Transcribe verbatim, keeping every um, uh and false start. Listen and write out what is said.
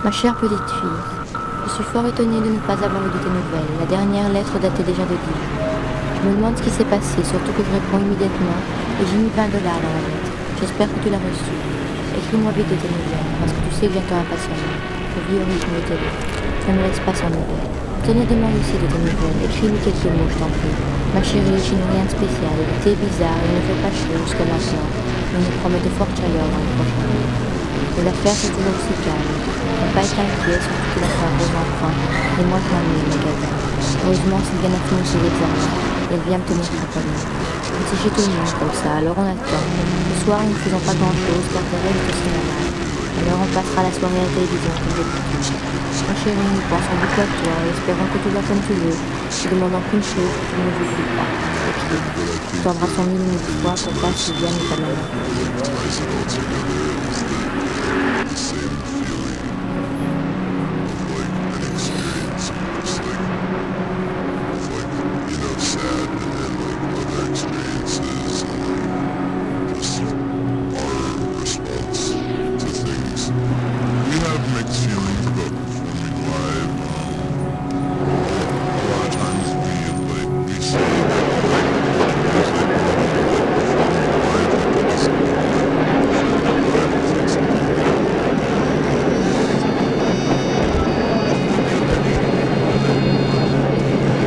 Ma chère petite fille, je suis fort étonnée de ne pas avoir eu de tes nouvelles. La dernière lettre datait déjà de dix. Je me demande ce qui s'est passé, surtout que je réponds immédiatement et j'ai mis vingt dollars dans la lettre. J'espère que tu l'as reçue. Écris-moi vite de tes nouvelles, parce que tu sais que j'attends impatiemment. Je vis au rythme de télé. Ne me laisse pas sans nouvelles. Tenez demande aussi de tes nouvelles. Écris-lui quelques mots, je t'en prie. Ma chérie, je n'ai rien de spécial. Il était bizarre, il ne fait pas chaud jusqu'à maintenant. Mais il nous promet de fortes chaleurs dans les prochains jours. Mais l'affaire c'est toujours aussi calme. Ne pas être inquiet, surtout qu'il a fait un gros emprunt. Et moi je m'ennuie au magasin. Heureusement, c'est bien fini ses examens. Et elle vient me tenir compagnie. C'est chez tout le monde comme ça, alors on attend. Ce soir, nous ne faisons pas grand-chose car Thérèse est au cinéma. Alors on passera la soirée à la télévision comme d'habitude. Ma chérie, nous pensons beaucoup à toi et espérons que tout va comme tu veux. Je demandons qu'une chose, que tu ne nous oublies pas. Écris. Tu t'embrassons mille et mille fois, papa, Sylviane et ta maman.